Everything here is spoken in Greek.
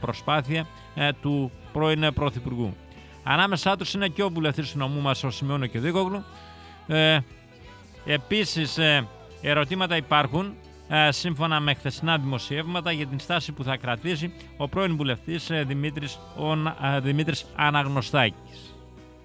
προσπάθεια του πρώην Πρωθυπουργού. Ανάμεσά τους είναι και ο βουλευτής του νομού μας, ο Σημεώνο Κεδίκογλου. Επίσης, ερωτήματα υπάρχουν σύμφωνα με χθεσινά δημοσιεύματα για την στάση που θα κρατήσει ο πρώην βουλευτής Δημήτρης Αναγνωστάκης.